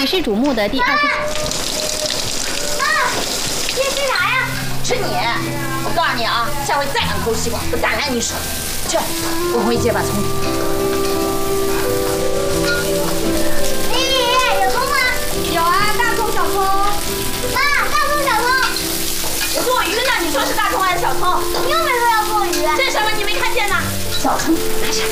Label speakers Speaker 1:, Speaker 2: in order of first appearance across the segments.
Speaker 1: 世瞩目的第20。
Speaker 2: 妈，今天吃啥呀？
Speaker 3: 吃你！我告诉你啊，下回再敢抠西瓜，我打烂你手！去，我回去接把葱。
Speaker 2: 爷爷，有葱吗？
Speaker 3: 有啊，大葱、小葱。
Speaker 2: 妈，大葱、小葱。
Speaker 3: 我做鱼呢，你说是大葱还是小葱？
Speaker 2: 你又没说要做鱼。
Speaker 3: 这什么你没看见呢？小葱，拿下。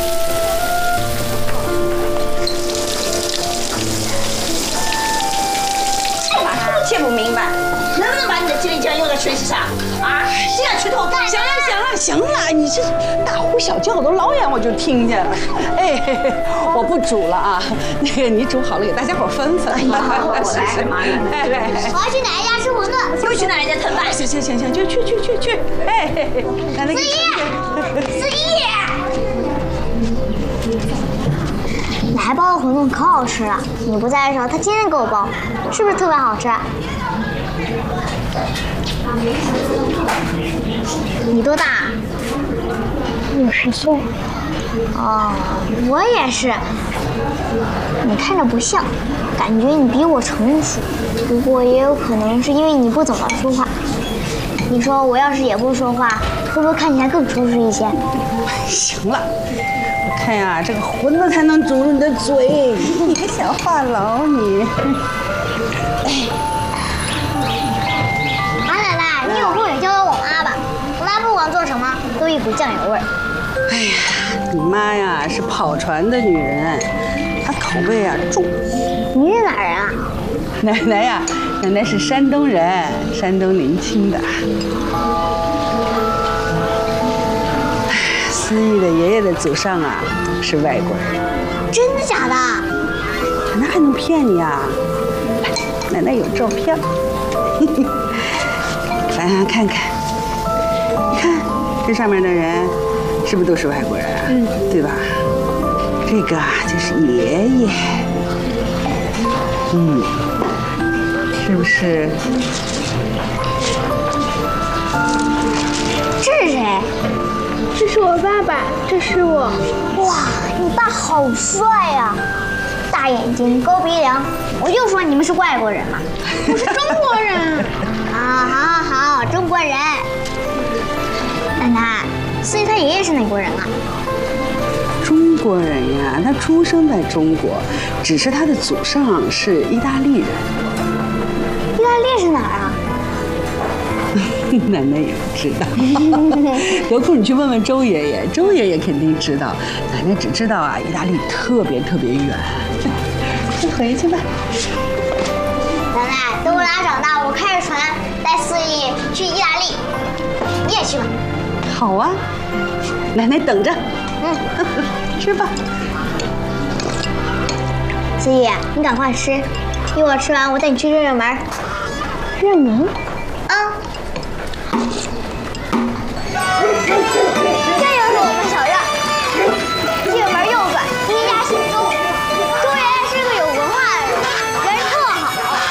Speaker 3: 这玩意儿我切不明白，能不能把你的机灵劲用在学习上啊？现在去偷干！
Speaker 4: 行了，你这大呼小叫的，老远我就听见了。哎，我不煮了啊，那个你煮好了给大家伙分分。
Speaker 3: 我来，妈呀！
Speaker 4: 来，
Speaker 2: 我要去奶奶家吃馄饨。
Speaker 3: 又去奶奶家蹭饭。
Speaker 4: 行，就去。哎，奶奶。
Speaker 2: 司仪，奶奶包的馄饨可好吃了，你不在的时候，她天天给我包，是不是特别好吃？你多大？60岁。哦，我也是。你看着不像，感觉你比我成熟。不过也有可能是因为你不怎么说话。你说我要是也不说话，会不会看起来更舒适一些？
Speaker 4: 行了，我看呀，这个馄饨才能堵住你的嘴，你还想话痨你？
Speaker 2: 马奶奶，你有空也教教我妈吧。我妈不管做什么都一股酱油味儿。
Speaker 4: 哎呀，你妈呀是跑船的女人，她口味啊重。
Speaker 2: 你是哪儿人啊？
Speaker 4: 奶奶呀，奶奶是山东人，山东临清的。思义的爷爷的祖上啊是外国人。
Speaker 2: 真的假的？
Speaker 4: 那还能骗你啊？来，奶奶有照片，咱看看，你看这上面的人是不是都是外国人啊？对吧？这个啊就是爷爷，是不是？
Speaker 2: 这是谁？
Speaker 5: 这是我爸爸，这是我。
Speaker 2: 哇，你爸好帅呀！大眼睛，高鼻梁，我就说你们是外国人嘛。
Speaker 5: 我是中国人。
Speaker 2: 好，中国人。奶奶，所以他爷爷是哪国人啊？
Speaker 4: 中国人呀，他出生在中国，只是他的祖上是意大利人。
Speaker 2: 意大利是哪儿啊？
Speaker 4: 奶奶也不知道，有空你去问问周爷爷，周爷爷肯定知道。奶奶只知道啊，意大利特别远。先回去吧。
Speaker 2: 奶奶，等我俩长大，我开着船带思义去意大利，你也去吧。
Speaker 4: 好啊，奶奶等着。吃吧。
Speaker 2: 思义，你赶快吃，一会儿吃完我带你去热门。
Speaker 5: 热门？
Speaker 2: 这就是我们小院，进门右转，第一家姓周，周爷爷是个有文化的人，人特好，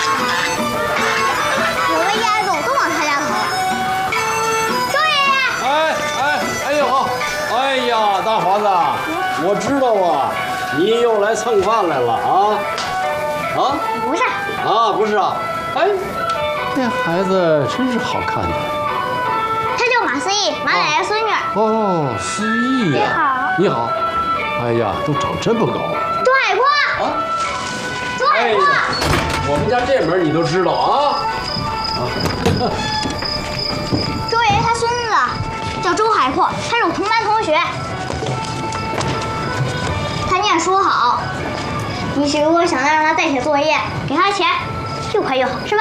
Speaker 2: 我们一挨走都往他家跑。周爷爷，
Speaker 6: 哎呦好，哎呀，大华子，我知道啊，你又来蹭饭来了啊？
Speaker 2: 不是
Speaker 6: 啊，不是啊，哎，这孩子真是好看的。
Speaker 2: 他叫马思义，马奶奶孙女。
Speaker 6: 哦，思义呀。
Speaker 5: 你好。
Speaker 6: 你好。哎呀，都长这么高。
Speaker 2: 周海阔。
Speaker 6: 啊。
Speaker 2: 周海阔。
Speaker 6: 我们家这门你都知道啊。
Speaker 2: 周爷爷他孙子叫周海阔，他是我同班同学。他念书好，你如果想让他代写作业，给他钱，又快又好，是吧？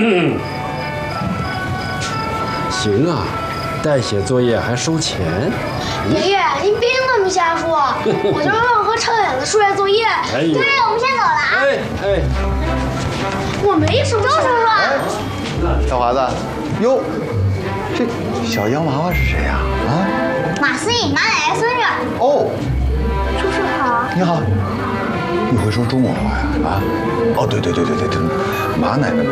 Speaker 6: 行啊，代写作业还收钱。
Speaker 5: 爷爷，您别那么瞎说，我就是让和抄点的数学作业。
Speaker 6: 哎呦，
Speaker 2: 对，我们先走了啊。
Speaker 5: 我没什么。
Speaker 2: 周叔叔。
Speaker 7: 小华子，哟，这小洋娃娃是谁呀？啊？
Speaker 2: 马思义，马奶奶孙女。
Speaker 7: 哦，
Speaker 5: 叔叔好。
Speaker 7: 你好，你会说中国话呀？啊？哦，对，马奶奶的